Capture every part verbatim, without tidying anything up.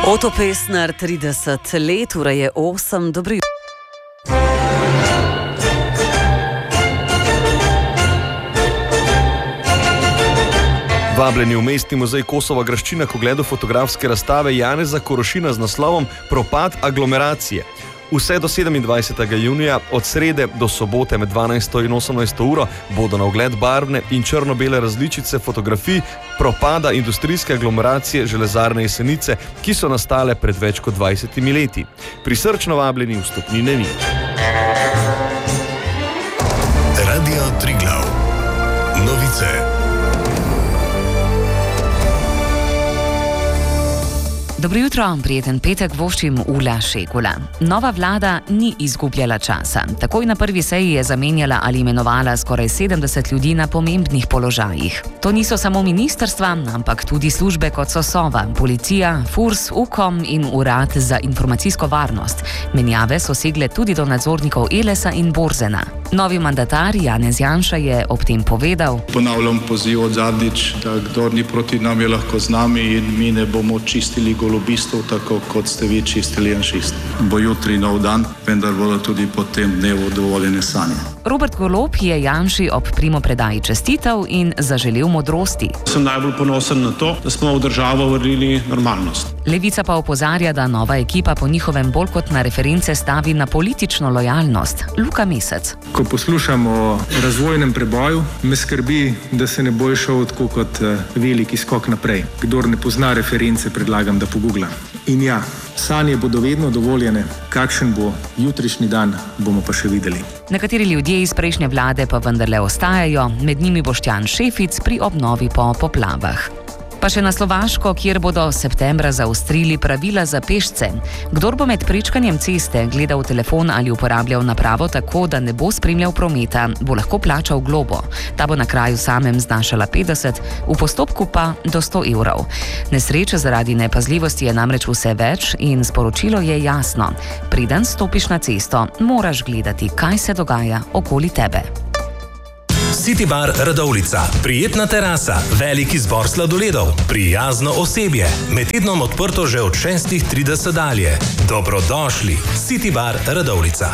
Oto Pestner, trideset let, ura je osem, dobro jutro. Vabljeni v Mestni muzej Kosova Graščina k ogledu fotografske razstave Janeza Korošina z naslovom Propad aglomeracije. Vse do sedemindvajsetega junija, od srede do sobote med dvanajsto in osemnajsto uro, bodo na ogled barvne in črno-bele različice fotografij propada industrijske aglomeracije Železarne Jesenice, ki so nastale pred več kot dvajsetimi leti. Prisrčno vabljeni, vstopnine ni. Radio Triglav. Novice. Dobro jutro, prijeten petek voščim Ula Šekula. Nova vlada ni izgubljala časa. Takoj na prvi seji je zamenjala ali imenovala skoraj sedemdeset ljudi na pomembnih položajih. To niso samo ministrstva, ampak tudi službe kot so Sova, policija, Furs, Ukom in Urad za informacijsko varnost. Menjave so segle tudi do nadzornikov Elesa in Borzena. Novi mandatar Janez Janša je ob tem povedal: Ponavljam poziv od zadnjič, da kdor ni proti nam je lahko z nami in mi ne bomo čistili golobistov, tako kot ste vi čistili janšist. Bo jutri nov dan, vendar bodo tudi po tem dnevu dovoljene sanje. Robert Golob je Janši ob primopredaji čestitev in zaželel modrosti. Sem najbolj ponosen na to, da smo v državo vrnili normalnost. Levica pa opozarja, da nova ekipa po njihovem bolj kot na reference stavi na politično lojalnost. Luka Mesec. Ko poslušam o razvojnem preboju, me skrbi, da se ne bo šel tako kot veliki skok naprej. Kdor ne pozna reference, predlagam, da pogugla. In ja, sanje bodo vedno dovoljene, kakšen bo jutrišnji dan, bomo pa še videli. Nekateri ljudje iz prejšnje vlade pa vendarle ostajajo, med njimi Boštjan Šefic pri obnovi po poplavah. Pa še na Slovaško, kjer bodo septembra zaostrili pravila za pešce. Kdor bo med prečkanjem ceste gledal telefon ali uporabljal napravo tako, da ne bo spremljal prometa, bo lahko plačal globo. Ta bo na kraju samem znašala petdeset, v postopku pa do sto evrov. Nesreče zaradi nepazljivosti je namreč vse več in sporočilo je jasno. Preden stopiš na cesto, moraš gledati, kaj se dogaja okoli tebe. City Bar Radovljica. Prijetna terasa, velik izbor sladoledov, prijazno osebje. Med tednom odprto že od šestih trideset dalje. Dobrodošli. City Bar Radovljica.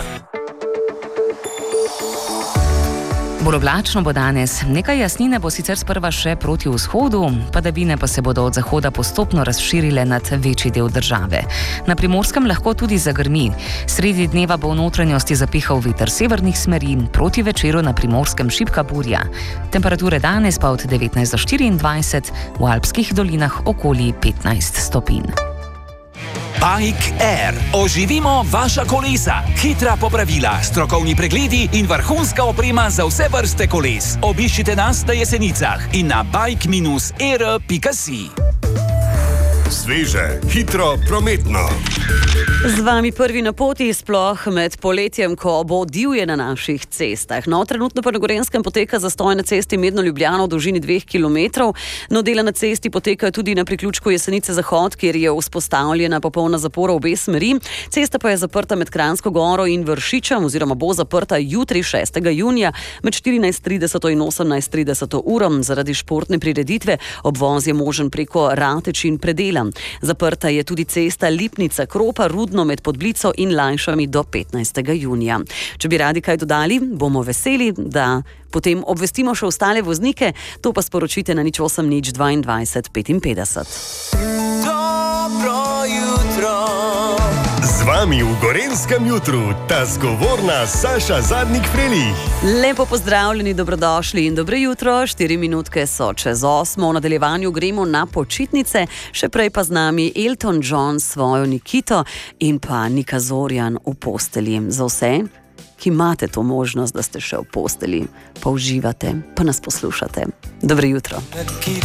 Bolj oblačno bo danes. Nekaj jasnine bo sicer sprva še proti vzhodu, padavine pa se bodo od zahoda postopno razširile nad večji del države. Na Primorskem lahko tudi zagrmi. Sredi dneva bo v notranjosti zapihal veter severnih smeri, proti večeru na Primorskem šibka burja. Temperature danes pa od devetnajst do štiriindvajset, v alpskih dolinah okoli petnajst stopinj. Bike Air. Oživimo vaša kolesa. Hitra popravila, strokovni pregledi in vrhunska oprema za vse vrste koles. Obiščite nas na Jesenicah in na bike air pika si. Sveže, hitro, prometno. Z vami prvi na poti, sploh med poletjem, ko bo divje na naših cestah. No, trenutno pa na Gorenjskem poteka zastoj na cesti Medno-Ljubljana v dolžini dveh kilometrov. No, dela na cesti potekajo tudi na priključku Jesenice Zahod, kjer je vzpostavljena popolna zapora v obe smeri. Cesta pa je zaprta med Kranjsko goro in Vršičem, oziroma bo zaprta jutri šestega junija med štirinajst trideset in osemnajst trideset urom. Zaradi športne prireditve obvoz je možen preko Rateč in Predela. Zaprta je tudi cesta Lipnica-Kropa, Rudno med Podblico in Lajšami do petnajstega junija. Če bi radi kaj dodali, bomo veseli, da potem obvestimo še ostale voznike, to pa sporočite na nič osem nič dvaindvajset petinpetdeset. Dobro jutro. Z vami v Gorenjskem jutru ta zgovorna Saša Zadnik-Frelih. Lepo pozdravljeni, dobrodošli in dobro jutro. Štiri minutke so čez osmo. V nadaljevanju gremo na počitnice, še prej pa z nami Elton John s svojo Nikito in pa Nika Zorjan v postelji. Za vse, ki imate to možnost, da ste še v postelji, pa uživate, pa nas poslušate. Dobro jutro.